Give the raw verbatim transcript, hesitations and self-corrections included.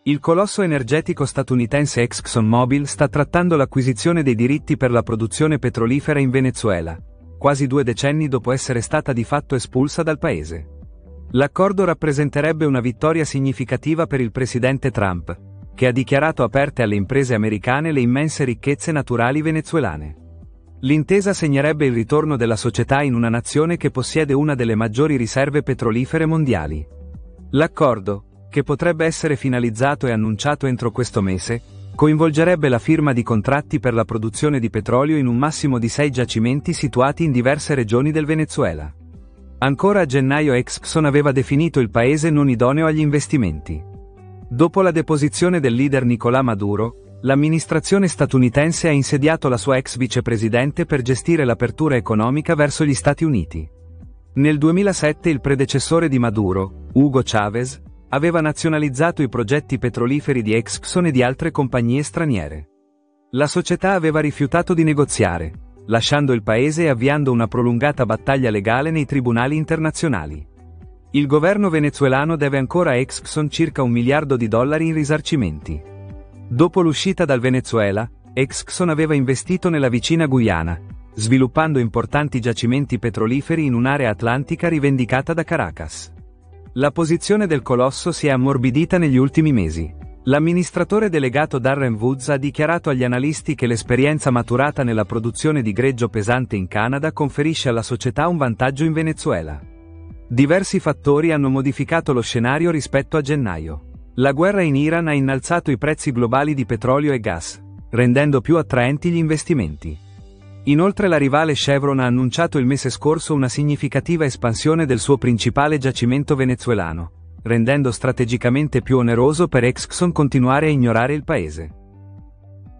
Il colosso energetico statunitense ExxonMobil sta trattando l'acquisizione dei diritti per la produzione petrolifera in Venezuela, quasi due decenni dopo essere stata di fatto espulsa dal paese. L'accordo rappresenterebbe una vittoria significativa per il presidente Trump, che ha dichiarato aperte alle imprese americane le immense ricchezze naturali venezuelane. L'intesa segnerebbe il ritorno della società in una nazione che possiede una delle maggiori riserve petrolifere mondiali. L'accordo, che potrebbe essere finalizzato e annunciato entro questo mese, coinvolgerebbe la firma di contratti per la produzione di petrolio in un massimo di sei giacimenti situati in diverse regioni del Venezuela. Ancora a gennaio Exxon aveva definito il paese non idoneo agli investimenti. Dopo la deposizione del leader Nicolás Maduro, l'amministrazione statunitense ha insediato la sua ex vicepresidente per gestire l'apertura economica verso gli Stati Uniti. Nel duemilasette il predecessore di Maduro, Hugo Chávez, aveva nazionalizzato i progetti petroliferi di Exxon e di altre compagnie straniere. La società aveva rifiutato di negoziare, lasciando il paese e avviando una prolungata battaglia legale nei tribunali internazionali. Il governo venezuelano deve ancora a Exxon circa un miliardo di dollari in risarcimenti. Dopo l'uscita dal Venezuela, Exxon aveva investito nella vicina Guyana, sviluppando importanti giacimenti petroliferi in un'area atlantica rivendicata da Caracas. La posizione del colosso si è ammorbidita negli ultimi mesi. L'amministratore delegato Darren Woods ha dichiarato agli analisti che l'esperienza maturata nella produzione di greggio pesante in Canada conferisce alla società un vantaggio in Venezuela. Diversi fattori hanno modificato lo scenario rispetto a gennaio. La guerra in Iran ha innalzato i prezzi globali di petrolio e gas, rendendo più attraenti gli investimenti. Inoltre la rivale Chevron ha annunciato il mese scorso una significativa espansione del suo principale giacimento venezuelano, rendendo strategicamente più oneroso per Exxon continuare a ignorare il paese.